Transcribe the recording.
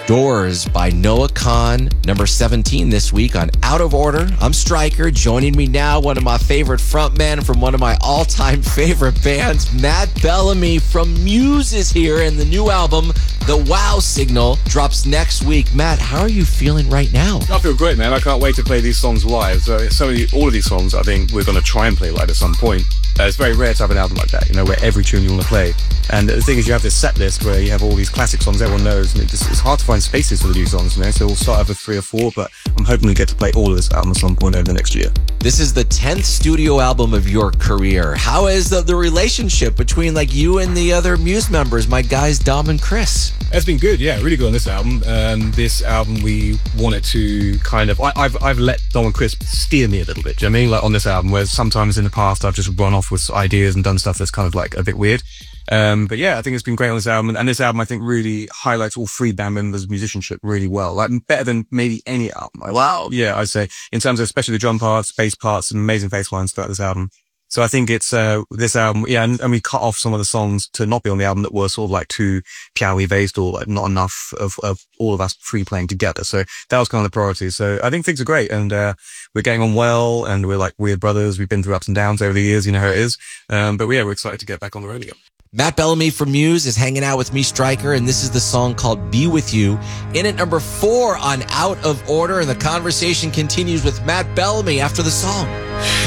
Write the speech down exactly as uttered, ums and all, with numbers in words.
Doors by Noah Kahan, number seventeen this week on Out of Order. I'm Stryker. Joining me now, one of my favorite frontmen from one of my all-time favorite bands, Matt Bellamy from Muse is here, and the new album, The Wow Signal, drops next week. Matt, how are you feeling right now? I feel great, man. I can't wait to play these songs live. So, so many, all of these songs, I think we're going to try and play live at some point. Uh, it's very rare to have an album like that, you know, where every tune you want to play. And the thing is, you have this set list where you have all these classic songs everyone knows, and it just, it's hard to find spaces for the new songs, you know. So we'll start off with three or four, but I'm hoping we get to play all of this album at some point over the next year. This is the tenth studio album of your career. How is the, the relationship between like you and the other Muse members, my guys Dom and Chris? It's been good, yeah, really good on this album. Um, this album, we wanted to kind of, I, I've I've let Dom and Chris steer me a little bit, do you know what I mean? Like on this album, whereas sometimes in the past I've just run off with ideas and done stuff that's kind of like a bit weird. Um, but yeah, I think it's been great on this album. And this album, I think, really highlights all three band members' musicianship really well. Like, better than maybe any album. Like, wow. Yeah, I'd say, in terms of especially the drum parts, bass parts, some amazing bass lines throughout this album. So I think it's, uh, this album, yeah, and, and we cut off some of the songs to not be on the album that were sort of like too piano based or like not enough of, of all of us three playing together. So that was kind of the priority. So I think things are great, and, uh, we're getting on well, and we're like weird brothers. We've been through ups and downs over the years, you know how it is. Um, but yeah, we're excited to get back on the road again. Matt Bellamy from Muse is hanging out with me, Stryker, and this is the song called Be With You. In at number four on Out of Order, and the conversation continues with Matt Bellamy after the song.